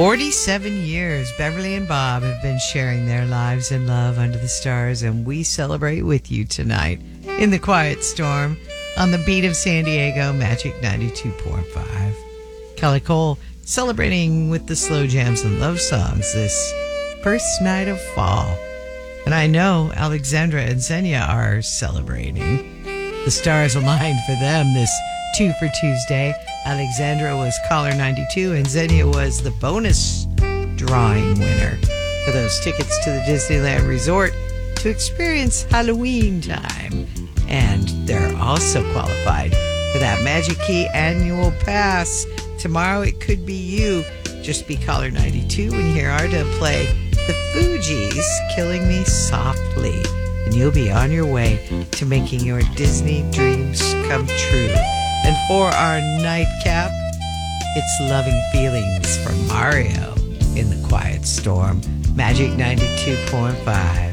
47 years, Beverly and Bob have been sharing their lives in love under the stars, and we celebrate with you tonight in the Quiet Storm on the beat of San Diego, Magic 92.5. Kelly Cole celebrating with the slow jams and love songs this first night of fall. And I know Alexandra and Xenia are celebrating. The stars aligned for them this 2 for Tuesday. Alexandra was caller 92 and Xenia was the bonus drawing winner for those tickets to the Disneyland Resort to experience Halloween time. And they're also qualified for that Magic Key annual pass. Tomorrow it could be you. Just be caller 92 when you hear Arda play the Fugees, Killing Me Softly. And you'll be on your way to making your Disney dreams come true. And for our nightcap, it's Loving Feelings from Mario in the Quiet Storm, Magic 92.5.